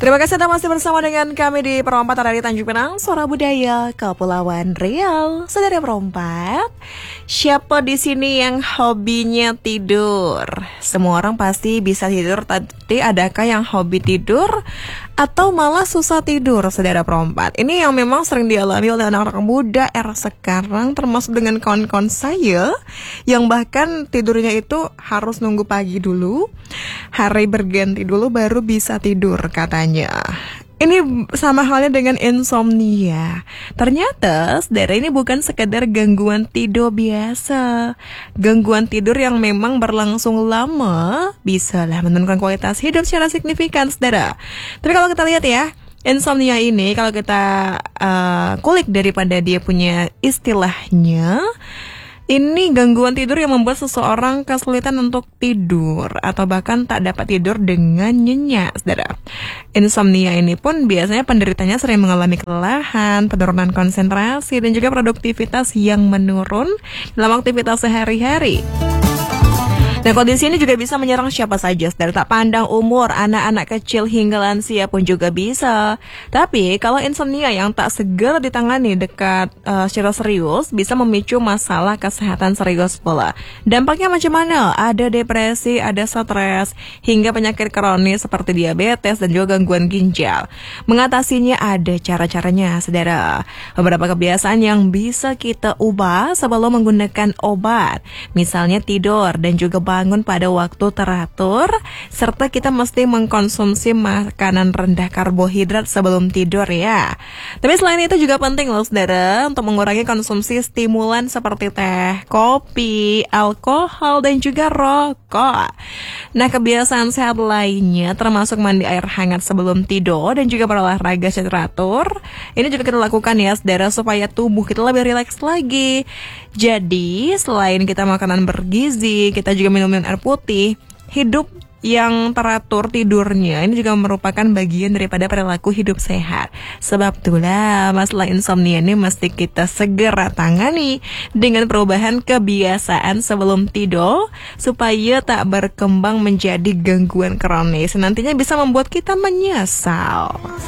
Terima kasih Anda masih bersama dengan kami di Perompak dari Tanjung Pinang, Suara Budaya Kepulauan Riau. Saudara Perompak, siapa di sini yang hobinya tidur? Semua orang pasti bisa tidur, tapi adakah yang hobi tidur atau malah susah tidur, saudara Perompak? Ini yang memang sering dialami oleh anak-anak muda era sekarang, termasuk dengan kawan-kawan saya yang bahkan tidurnya itu harus nunggu pagi dulu, hari berganti dulu baru bisa tidur katanya. Ini sama halnya dengan insomnia. Ternyata saudara, ini bukan sekedar gangguan tidur biasa. Gangguan tidur yang memang berlangsung lama bisa lah menurunkan kualitas hidup secara signifikan, saudara. Tapi kalau kita lihat ya, insomnia ini kalau kita kulik daripada dia punya istilahnya, ini gangguan tidur yang membuat seseorang kesulitan untuk tidur atau bahkan tak dapat tidur dengan nyenyak, saudara. Insomnia ini pun biasanya penderitanya sering mengalami kelelahan, penurunan konsentrasi, dan juga produktivitas yang menurun dalam aktivitas sehari-hari. Nah, kondisi ini juga bisa menyerang siapa saja, saudara, tak pandang umur, anak-anak kecil hingga lansia pun juga bisa. Tapi kalau insomnia yang tak segera ditangani secara serius, bisa memicu masalah kesehatan serius pula. Dampaknya macam mana? Ada depresi, ada stres, hingga penyakit kronis seperti diabetes dan juga gangguan ginjal. Mengatasinya ada cara-caranya, saudara. Beberapa kebiasaan yang bisa kita ubah sebelum menggunakan obat. Misalnya tidur dan juga bangun pada waktu teratur, serta kita mesti mengkonsumsi makanan rendah karbohidrat sebelum tidur ya. Tapi selain itu juga penting loh, saudara, untuk mengurangi konsumsi stimulan seperti teh, kopi, alkohol, dan juga rokok. Nah, kebiasaan sehat lainnya termasuk mandi air hangat sebelum tidur dan juga berolahraga secara teratur. Ini juga kita lakukan ya, saudara, supaya tubuh kita lebih rileks lagi. Jadi, selain kita makanan bergizi, kita juga minum air putih, hidup yang teratur tidurnya ini juga merupakan bagian daripada perilaku hidup sehat. Sebab itulah masalah insomnia ini mesti kita segera tangani dengan perubahan kebiasaan sebelum tidur supaya tak berkembang menjadi gangguan kronis. Nantinya bisa membuat kita menyesal.